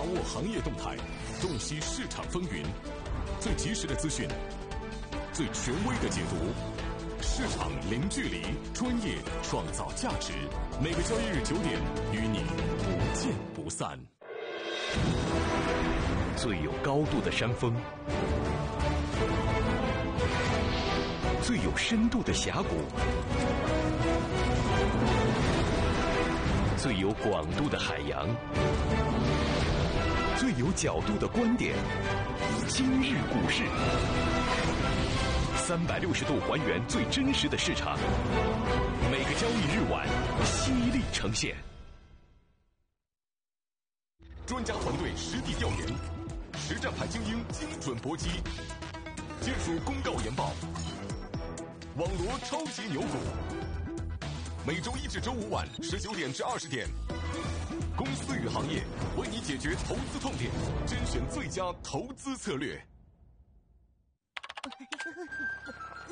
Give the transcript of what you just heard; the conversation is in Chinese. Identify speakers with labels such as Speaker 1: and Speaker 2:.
Speaker 1: 握行业动态，洞悉市场风云，最及时的资讯，最权威的解读。市场零距离，专业创造价值。每个交易日9点，与你不见不散。
Speaker 2: 最有高度的山峰，最有深度的峡谷，最有广度的海洋，最有角度的观点。今日股市，360度还原最真实的市场，每个交易日晚犀利呈现。
Speaker 1: 专家团队实地调研，实战派精英精准搏击，剑术公告研报，网罗超级牛股。每周1至周5晚19点至20点，公司与行业为你解决投资痛点，甄选最佳投资策略。